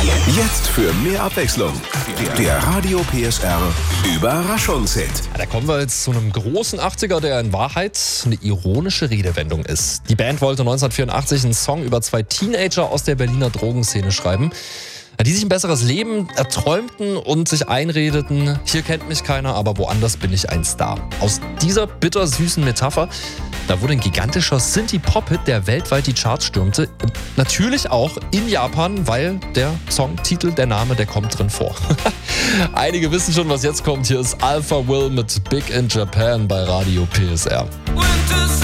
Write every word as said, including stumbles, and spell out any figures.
Jetzt für mehr Abwechslung. Der Radio P S R Überraschungshit. Ja, da kommen wir jetzt zu einem großen achtziger, der in Wahrheit eine ironische Redewendung ist. Die Band wollte neunzehnhundertvierundachtzig einen Song über zwei Teenager aus der Berliner Drogenszene schreiben, die sich ein besseres Leben erträumten und sich einredeten, hier kennt mich keiner, aber woanders bin ich ein Star. Aus dieser bittersüßen Metapher, da wurde ein gigantischer Synthie-Pop-Hit, der weltweit die Charts stürmte. Natürlich auch in Japan, weil der Songtitel, der Name, der kommt drin vor. Einige wissen schon, was jetzt kommt. Hier ist Alpha Will mit Big in Japan bei Radio P S R.